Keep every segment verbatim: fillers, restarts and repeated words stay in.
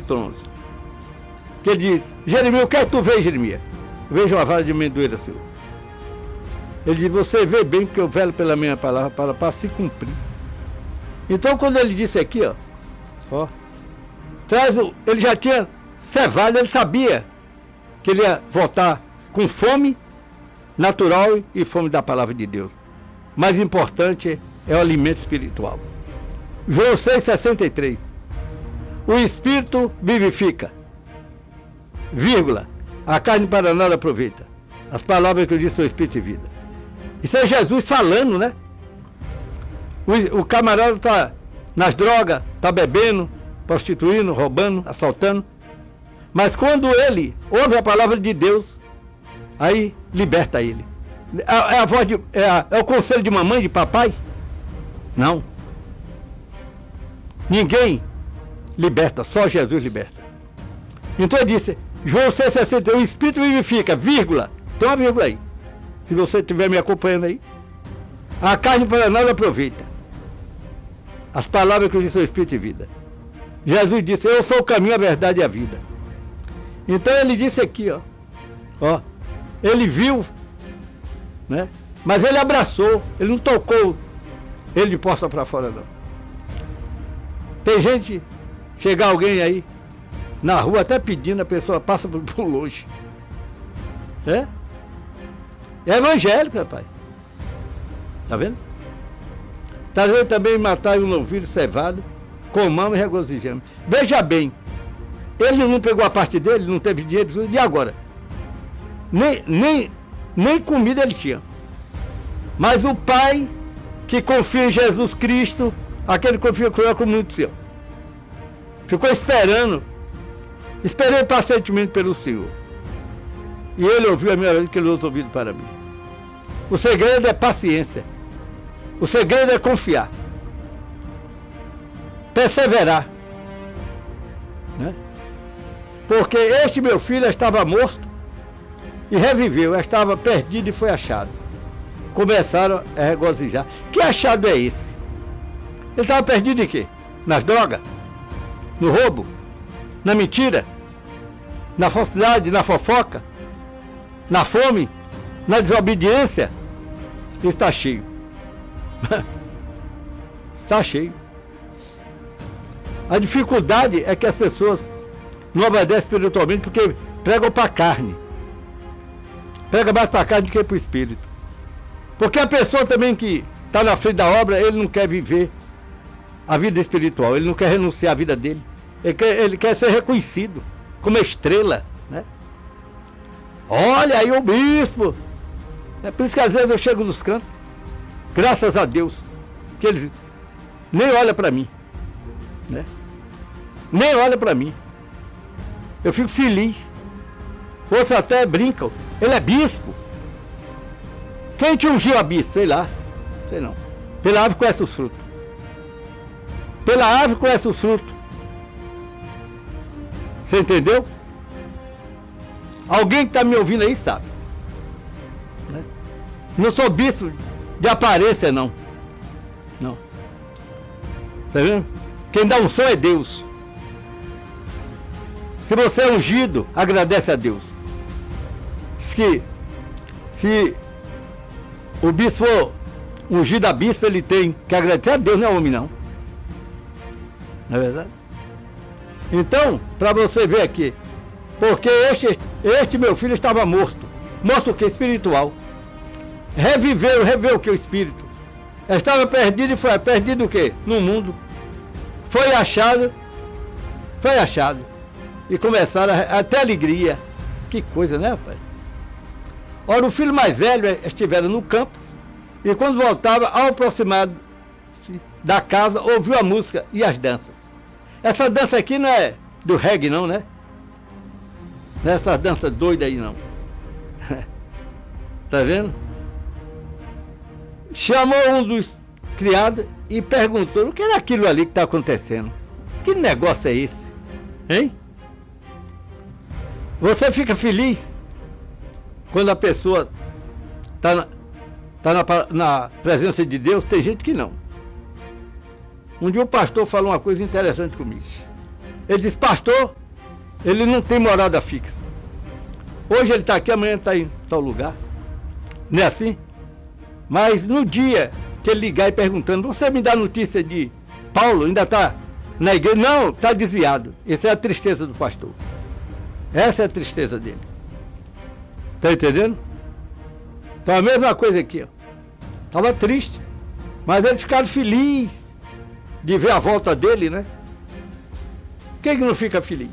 Tronos. Que ele diz: Jeremias, o que é que tu vês, Jeremias? Veja uma vara de amendoeira, Senhor. Ele diz: você vê bem que eu velo pela minha palavra para, para se cumprir. Então, quando ele disse aqui, ó, ó, traz o, ele já tinha cevado, ele sabia que ele ia voltar com fome natural e fome da palavra de Deus. Mais importante é o alimento espiritual. João seis, sessenta e três. O Espírito vivifica, vírgula, a carne para nada aproveita. As palavras que eu disse são Espírito e vida. Isso é Jesus falando, né? O, o camarada está nas drogas, está bebendo, prostituindo, roubando, assaltando. Mas quando ele ouve a palavra de Deus, aí liberta ele. É, é, a voz de, é, a, é o conselho de mamãe, de papai? Não. Ninguém liberta, só Jesus liberta. Então ele disse, João seis, sessenta e um, o Espírito vivifica, vírgula, tem uma vírgula aí, se você estiver me acompanhando aí. A carne para nada aproveita. As palavras que eu disse são Espírito e vida. Jesus disse, eu sou o caminho, a verdade e a vida. Então ele disse aqui, ó, ó, ele viu, né? Mas ele abraçou, ele não tocou ele de porta para fora, não. Tem gente, chegar alguém aí na rua até pedindo, a pessoa passa por, por longe. É? É evangélico, rapaz. Tá vendo? Tá vendo também matar um novilho cevado, comamos e regozijamos. Veja bem, ele não pegou a parte dele, não teve dinheiro, e agora? Nem, nem, nem comida ele tinha. Mas o pai que confia em Jesus Cristo, aquele que confia com muito seu, ficou esperando, esperei pacientemente pelo Senhor. E ele ouviu a minha voz, que ele nos ouviu para mim. O segredo é paciência. O segredo é confiar. Perseverar. Né? Porque este meu filho estava morto e reviveu, estava perdido e foi achado. Começaram a regozijar. Que achado é esse? Ele estava perdido em quê? Nas drogas? No roubo? Na mentira? Na falsidade? Na fofoca? Na fome? Na desobediência? Está cheio. Está cheio. A dificuldade é que as pessoas não obedecem espiritualmente porque pregam para a carne. Prega mais para a carne do que para o espírito. Porque a pessoa também que está na frente da obra, ele não quer viver a vida espiritual, ele não quer renunciar à vida dele. Ele quer, ele quer ser reconhecido como estrela, né? Olha aí o bispo. É por isso que às vezes eu chego nos cantos, graças a Deus, que eles nem olham para mim, né? Nem olham para mim. Eu fico feliz. Outros até brincam. Ele é bispo. Quem te ungiu a bispo? Sei lá. Sei não. Pela árvore conhece os frutos. Pela árvore conhece os frutos. Você entendeu? Alguém que está me ouvindo aí sabe. Né? Não sou bispo de aparência, não. Não. Tá vendo? Quem dá unção é Deus. Se você é ungido, agradece a Deus. Diz que se o bispo for ungido a bispo, ele tem que agradecer a Deus, não é homem, não. Não é verdade? Então, para você ver aqui, porque este, este meu filho estava morto. Morto o que? Espiritual. Reviveu, reviveu o que? O espírito. Estava perdido e foi perdido o quê? No mundo. Foi achado, foi achado. E começaram a, até alegria. Que coisa, né, rapaz? Ora, o filho mais velho estiveram no campo e quando voltava, ao aproximar-se da casa, ouviu a música e as danças. Essa dança aqui não é do reggae, não, né? Não é essa dança doida aí, não. Tá vendo? Chamou um dos criados e perguntou: o que era aquilo ali que está acontecendo? Que negócio é esse? Hein? Você fica feliz quando a pessoa está na, tá na, na presença de Deus? Tem gente que não. Um dia o pastor falou uma coisa interessante comigo. Ele disse, pastor, ele não tem morada fixa. Hoje ele está aqui, amanhã está em tal lugar. Não é assim? Mas no dia que ele ligar e perguntando, você me dá notícia de Paulo, ainda está na igreja? Não, está desviado. Essa é a tristeza do pastor. Essa é a tristeza dele. Está entendendo? Então a mesma coisa aqui, ó. Estava triste, mas eles ficaram felizes de ver a volta dele, né? Quem que não fica feliz?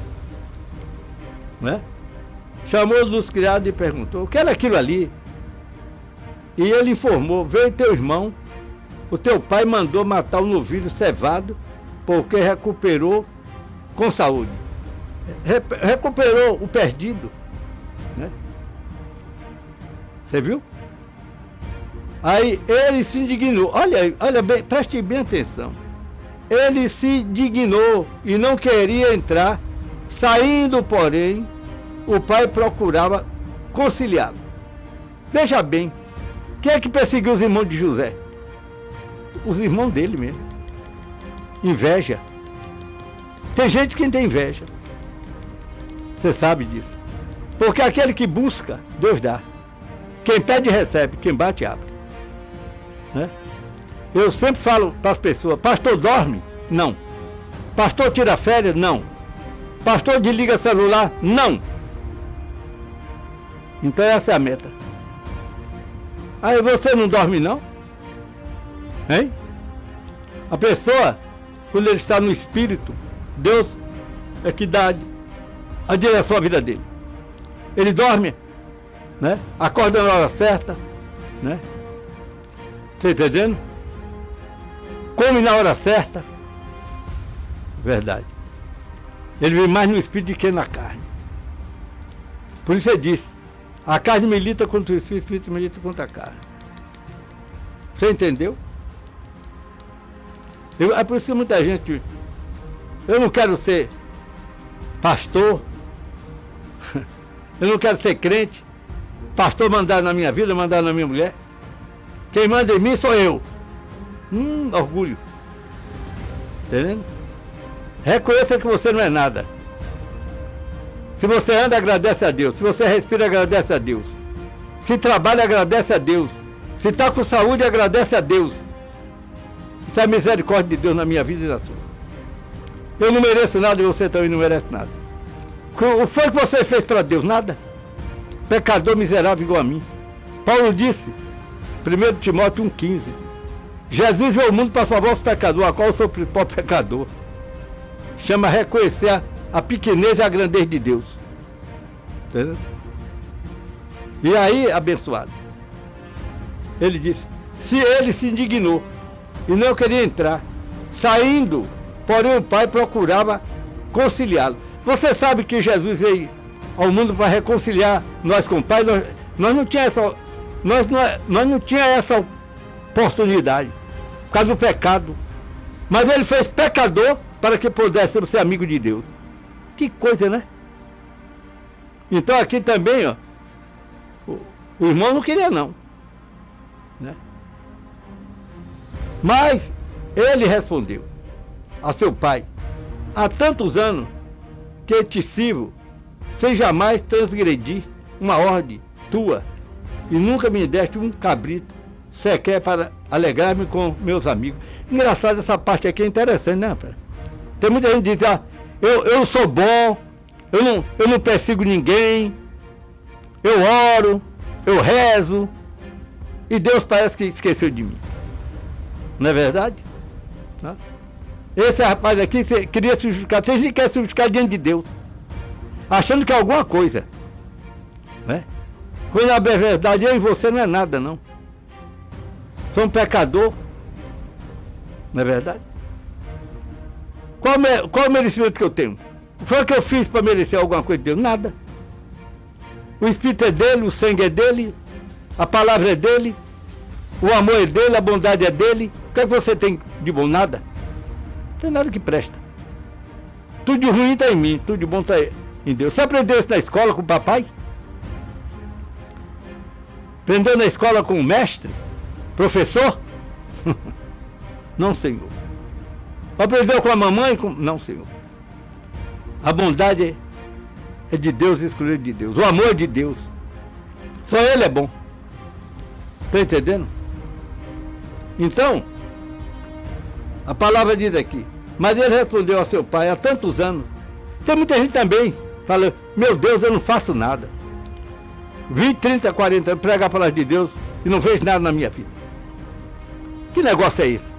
Né? Chamou os criados e perguntou, o que era aquilo ali? E ele informou, veio teu irmão, o teu pai mandou matar o novilho cevado, porque recuperou com saúde. Re- recuperou o perdido. Né? Você viu? Aí ele se indignou. Olha, olha bem, preste bem atenção. Ele se indignou e não queria entrar. Saindo, porém, o pai procurava conciliá-lo. Veja bem, quem é que perseguiu os irmãos de José? Os irmãos dele mesmo. Inveja. Tem gente que tem inveja. Você sabe disso. Porque aquele que busca, Deus dá. Quem pede, recebe. Quem bate, abre. Né? Eu sempre falo para as pessoas, pastor dorme? Não. Pastor tira férias? Não. Pastor desliga celular? Não. Então essa é a meta. Aí você não dorme não? Hein? A pessoa, quando ele está no espírito, Deus é que dá a direção à vida dele. Ele dorme, né? Acorda na hora certa, né? Você está entendendo? Come na hora certa. Verdade. Ele vive mais no espírito do que na carne. Por isso ele disse, a carne milita contra o espírito, o espírito milita contra a carne. Você entendeu? Eu, é por isso que muita gente... Eu não quero ser pastor. Eu não quero ser crente. Pastor mandar na minha vida, mandar na minha mulher. Quem manda em mim sou eu. Hum, orgulho. Entendendo? Reconheça que você não é nada. Se você anda, agradece a Deus. Se você respira, agradece a Deus. Se trabalha, agradece a Deus. Se está com saúde, agradece a Deus. Isso é a misericórdia de Deus na minha vida e na sua. Eu não mereço nada e você também não merece nada. O que foi que você fez para Deus? Nada. Pecador miserável igual a mim. Paulo disse, primeiro Timóteo um, quinze. Jesus veio ao mundo para salvar os pecadores, a qual eu sou o principal pecador. Chama a reconhecer a, a pequenez e a grandeza de Deus. Entendeu? E aí, abençoado, ele disse, se ele se indignou e não queria entrar, saindo, porém o pai procurava conciliá-lo. Você sabe que Jesus veio ao mundo para reconciliar nós com o pai? Nós, nós não tínhamos essa, nós não, nós não tinha essa oportunidade, por causa do pecado. Mas ele fez pecador para que pudéssemos ser amigo de Deus. Que coisa, né? Então aqui também, ó, o, o irmão não queria não, né? Mas ele respondeu a seu pai, há tantos anos que te sirvo, sem jamais transgredir uma ordem tua, e nunca me deste um cabrito sequer para alegrar-me com meus amigos. Engraçado, essa parte aqui é interessante, né, rapaz? Tem muita gente que diz, ah, eu, eu sou bom, eu não, eu não persigo ninguém, eu oro, eu rezo, e Deus parece que esqueceu de mim. Não é verdade? Tá? Esse rapaz aqui queria se justificar, vocês nem querem se justificar diante de Deus, achando que é alguma coisa, né? Quando na verdade eu e você não é nada, não. Sou um pecador, não é verdade? Qual, me, qual o merecimento que eu tenho? O que foi que eu fiz para merecer alguma coisa de Deus? Nada. O Espírito é dele, o sangue é dele, a palavra é dele, o amor é dele, a bondade é dele. O que é que você tem de bom? Nada. Não tem nada que presta. Tudo de ruim está em mim, tudo de bom está em Deus. Você aprendeu isso na escola com o papai? Aprendeu na escola com o mestre? Professor? Não, Senhor. Aprendeu com a mamãe? Com... Não, Senhor. A bondade é de Deus, escolher de Deus. O amor é de Deus. Só Ele é bom. Está entendendo? Então, a palavra diz aqui, mas ele respondeu ao seu pai há tantos anos. Tem muita gente também falando, meu Deus, eu não faço nada. vinte, trinta, quarenta anos pregar a palavra de Deus e não vejo nada na minha vida. Que negócio é esse?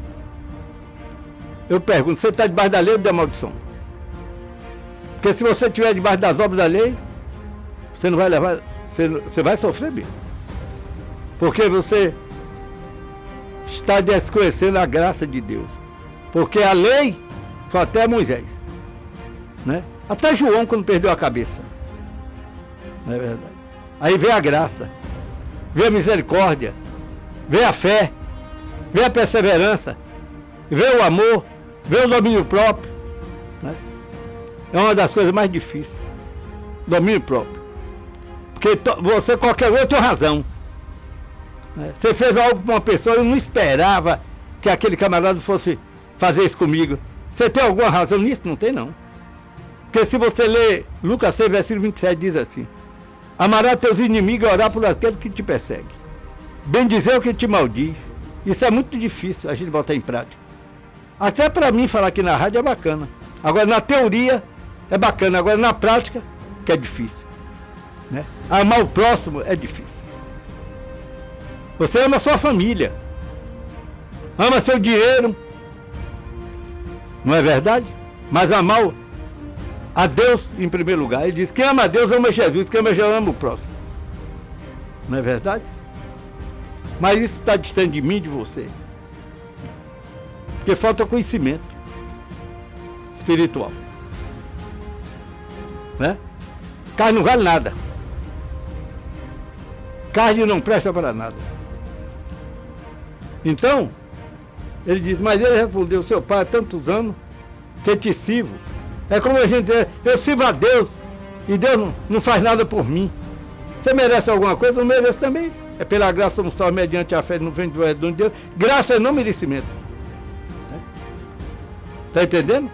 Eu pergunto, você está debaixo da lei ou da maldição? Porque se você estiver debaixo das obras da lei, você não vai levar, você, você vai sofrer mesmo. Porque você está desconhecendo a graça de Deus. Porque a lei foi até Moisés, né? Até João quando perdeu a cabeça. Não é verdade? Aí vem a graça, vem a misericórdia, vem a fé, vem a perseverança, vem o amor, vem o domínio próprio, né? É uma das coisas mais difíceis, domínio próprio. Porque to, você, qualquer um, tem razão, né? Você fez algo para uma pessoa, eu não esperava que aquele camarada fosse fazer isso comigo. Você tem alguma razão nisso? Não tem, não. Porque se você ler Lucas seis, versículo vinte e sete, diz assim: amará teus inimigos e orar por aquele que te persegue. Bendizer o que te maldiz. Isso é muito difícil a gente botar em prática. Até para mim falar aqui na rádio é bacana. Agora na teoria é bacana. Agora na prática que é difícil, né? Amar o próximo é difícil. Você ama a sua família, ama seu dinheiro, não é verdade? Mas amar a Deus em primeiro lugar. Ele diz, quem ama a Deus ama Jesus, quem ama Jesus ama o próximo. Não é verdade? Mas isso está distante de mim e de você. Porque falta conhecimento espiritual, né? Carne não vale nada. Carne não presta para nada. Então, ele diz, mas ele respondeu, seu pai há tantos anos que te sirvo. É como a gente diz, eu sirvo a Deus e Deus não, não faz nada por mim. Você merece alguma coisa? Eu mereço também. É pela graça somos salvos mediante a fé no vem do de Deus. Graça é não merecimento. Está entendendo?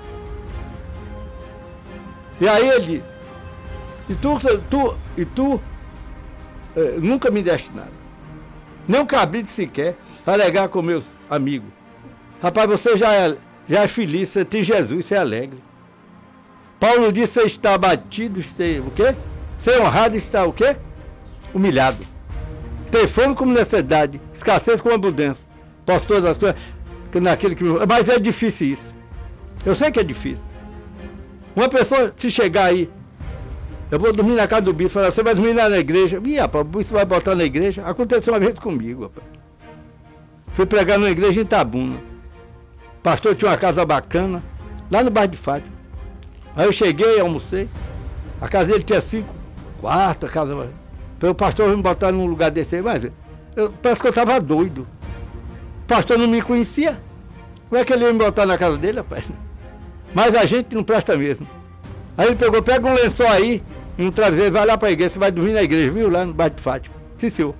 E aí ele diz, e tu, tu, e tu eh, nunca me deste nada. Nem um cabrito sequer para alegar com meus amigos. Rapaz, você já é, já é feliz, você tem Jesus, você é alegre. Paulo disse, você está abatido, está, o quê? Ser honrado está o quê? Humilhado. Ter fome como necessidade, escassez como abundância. Posso todas as coisas naquele que... Mas é difícil isso. Eu sei que é difícil. Uma pessoa, se chegar aí, eu vou dormir na casa do bispo, falar, você vai dormir lá na igreja. Ih, rapaz, o bispo vai botar na igreja. Aconteceu uma vez comigo, rapaz. Fui pregar numa igreja em Itabuna. O pastor tinha uma casa bacana, lá no bairro de Fátima. Aí eu cheguei, almocei. A casa dele tinha cinco quartos, a casa... O pastor me botar num lugar desse aí, mas eu, parece que eu estava doido. O pastor não me conhecia. Como é que ele ia me botar na casa dele, rapaz? Mas a gente não presta mesmo. Aí ele pegou, pega um lençol aí, e um travesseiro, vai lá para a igreja, você vai dormir na igreja, viu? Lá no bairro de Fátima. Sim, senhor.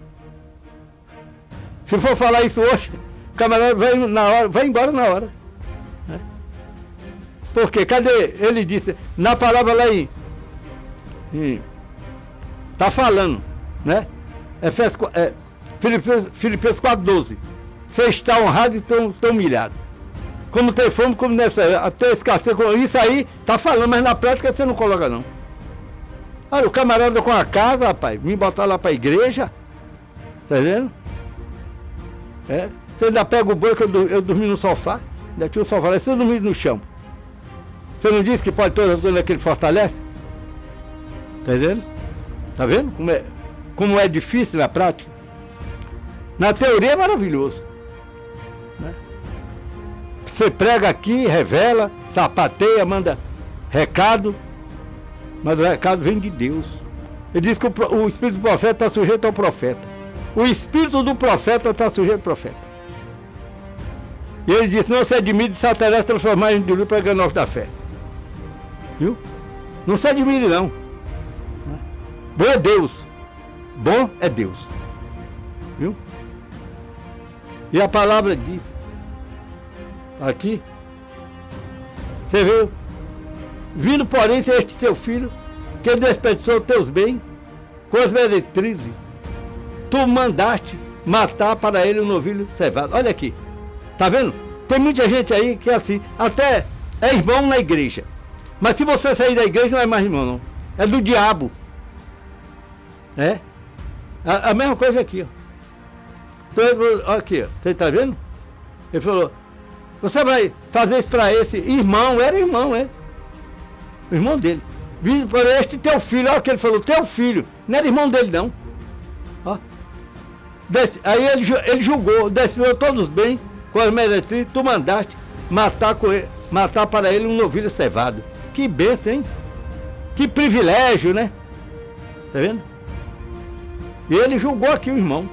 Se for falar isso hoje, o camarada vai, na hora, vai embora na hora. Né? Por quê? Cadê? Ele disse, na palavra lá em... em tá falando, né? Efésios, é, Filipenses, Filipenses quatro, doze. Você está honrado e tão, tão humilhado. Como tem fome, como nessa, até escassez, isso aí tá falando, mas na prática você não coloca não. Olha, o camarada com a casa, rapaz, me botar lá para a igreja, tá vendo? É, você ainda pega o banco, eu, eu dormi no sofá, ainda tinha o sofá lá, você dormi no chão. Você não disse que pode todas as coisas que ele fortalece? Tá vendo? Tá vendo como é, como é difícil na prática? Na teoria é maravilhoso, né? Você prega aqui, revela, sapateia, manda recado, mas o recado vem de Deus. Ele diz que o, o espírito do profeta está sujeito ao profeta. O espírito do profeta está sujeito ao profeta. E ele disse, não se admire de Satanás transformar em dilúvio pregando nós da fé. Viu? Não se admire não. Bom é Deus. Bom é Deus. Viu? E a palavra diz. Aqui. Você viu? Vindo, porém, ser este teu filho, que desperdiçou teus bens com as meretrizes, tu mandaste matar para ele um novilho cevado. Olha aqui, tá vendo? Tem muita gente aí que é assim, até é irmão na igreja. Mas se você sair da igreja, não é mais irmão, não. É do diabo. É? A, a mesma coisa aqui, ó. Então, aqui, ó. Você tá vendo? Ele falou, você vai fazer isso para esse irmão, era irmão, é? O irmão dele. Vindo por este teu filho, olha o que ele falou, teu filho. Não era irmão dele, não. Ó. Des, aí ele, ele julgou, desviou todos bem com as meretrizes, tu mandaste matar, com ele, matar para ele um novilho cevado. Que bênção, hein? Que privilégio, né? Tá vendo? E ele julgou aqui o irmão.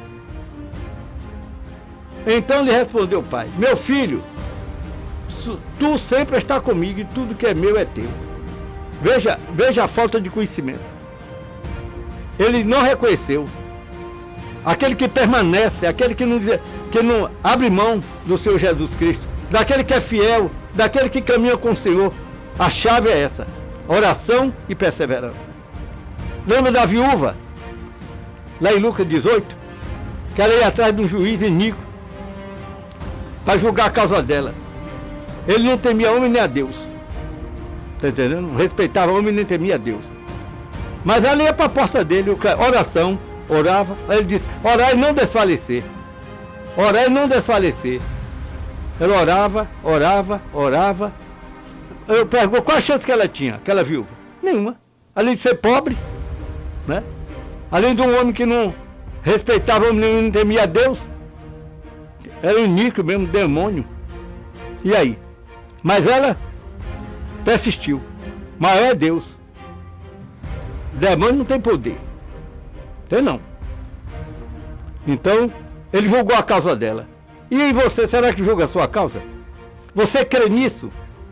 Então lhe respondeu o pai, meu filho, tu sempre está comigo e tudo que é meu é teu. Veja, veja a falta de conhecimento. Ele não reconheceu. Aquele que permanece, aquele que não, que não abre mão do Senhor Jesus Cristo, daquele que é fiel, daquele que caminha com o Senhor. A chave é essa, oração e perseverança. Lembra da viúva, lá em Lucas dezoito, que ela ia atrás de um juiz iníquo para julgar a causa dela. Ele não temia homem nem a Deus. Está entendendo? Não respeitava homem nem temia a Deus. Mas ela ia para a porta dele, oração, orava. Aí ele disse, orar e não desfalecer. Orar e não desfalecer. Ela orava, orava, orava. Eu pergunto, qual a chance que ela tinha, aquela viúva? Nenhuma. Além de ser pobre, né? Além de um homem que não respeitava homem nem temia a Deus. Era um iníquo mesmo, demônio. E aí? Mas ela persistiu. Maior é Deus. Demônio não tem poder. Tem não. Então, ele julgou a causa dela. E em você, será que julga a sua causa? Você crê nisso?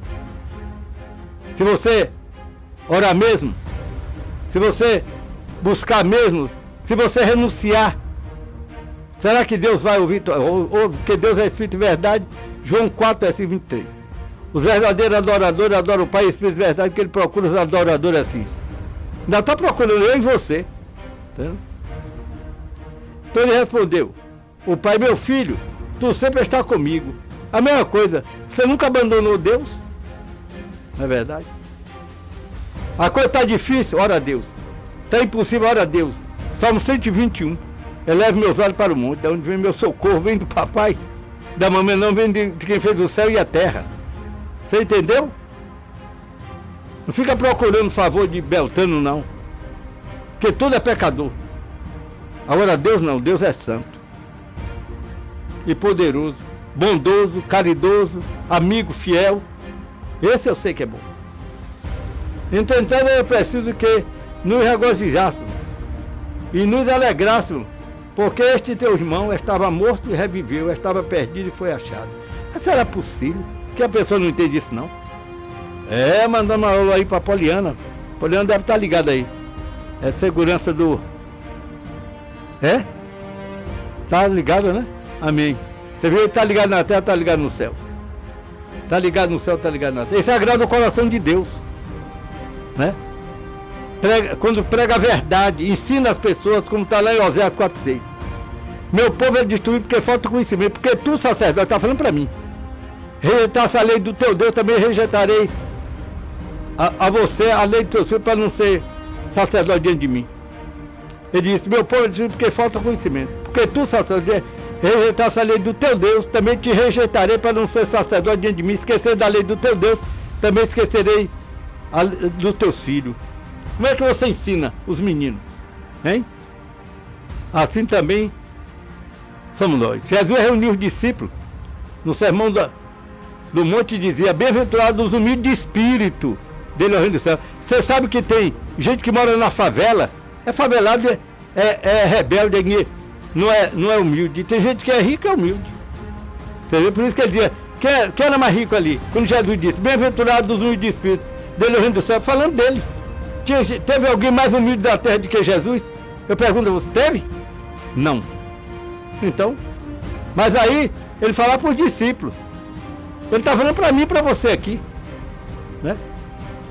Se você orar mesmo, se você buscar mesmo, se você renunciar, será que Deus vai ouvir? Ou, ou que Deus é Espírito e verdade? João quatro, versículo vinte e três. Os verdadeiros adoradores adoram o Pai e Espírito de verdade, porque ele procura os adoradores assim. Ainda está procurando eu e você. Entendeu? Então ele respondeu, o pai, meu filho, tu sempre está comigo. A mesma coisa, você nunca abandonou Deus? Não é verdade? A coisa está difícil, ora a Deus. Está impossível, ora a Deus. Salmo cento e vinte e um. Eleve meus olhos para o monte, de onde vem meu socorro, vem do papai. Da mamãe não, vem de, de quem fez o céu e a terra. Você entendeu? Não fica procurando favor de Beltrano, não. Porque tudo é pecador. Agora Deus não, Deus é santo. E poderoso, bondoso, caridoso, amigo, fiel. Esse eu sei que é bom. Entretanto, é preciso que nos regozijássemos e nos alegrássemos, porque este teu irmão estava morto e reviveu, estava perdido e foi achado. Mas será possível que a pessoa não entende isso, não? É, mandando uma aula aí para Poliana. Poliana deve estar ligada aí. É segurança do... É? Tá ligado, né? Amém. Você viu? Ele tá ligado na terra, tá ligado no céu. Tá ligado no céu, tá ligado na terra. Isso agrada o coração de Deus, né? Prega, quando prega a verdade, ensina as pessoas, como está lá em Oséias quatro, seis. Meu povo é destruído porque falta conhecimento. Porque tu, sacerdote, está falando para mim. Rejeitasse a lei do teu Deus, também rejeitarei a, a você a lei do teu filho para não ser sacerdote diante de mim. Ele disse, meu povo é destruído porque falta conhecimento. Porque tu, sacerdote, rejeitasse a lei do teu Deus, também te rejeitarei para não ser sacerdote diante de mim. Esquecer da lei do teu Deus, também esquecerei a, dos teus filhos. Como é que você ensina os meninos? Hein? Assim também somos nós. Jesus reuniu os discípulos no sermão da, do monte e dizia, bem-aventurados os humildes de espírito, dele ao reino do céu. Você sabe que tem gente que mora na favela, é favelado, é, é, é rebelde, é, não, é, não é humilde. Tem gente que é rica e é humilde. Entendeu? Por isso que ele dizia, quem, é, quem era mais rico ali? Quando Jesus disse, bem-aventurados os humildes de espírito, dele ao reino do céu, falando dele. Teve alguém mais humilde da terra do que Jesus? Eu pergunto a você, teve? Não. Então, mas aí, ele fala para os discípulos. Ele está falando para mim e para você aqui, né?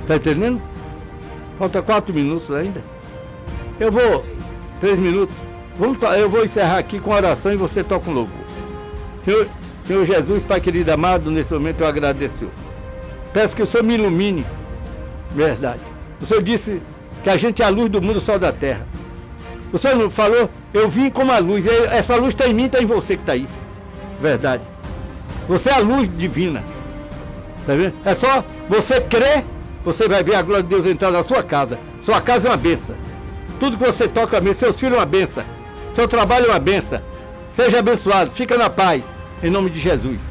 Está entendendo? Falta quatro minutos ainda. Eu vou... Três minutos. Vamos, eu vou encerrar aqui com oração e você toca um louvor. Senhor, Senhor Jesus, Pai querido amado, nesse momento eu agradeço. Peço que o Senhor me ilumine. Verdade. O Senhor disse que a gente é a luz do mundo, o sol da terra. O Senhor não falou, eu vim como a luz. Essa luz está em mim, está em você que está aí. Verdade. Você é a luz divina. Está vendo? É só você crer, você vai ver a glória de Deus entrar na sua casa. Sua casa é uma benção. Tudo que você toca é uma benção. Seus filhos é uma benção. Seu trabalho é uma benção. Seja abençoado. Fica na paz. Em nome de Jesus.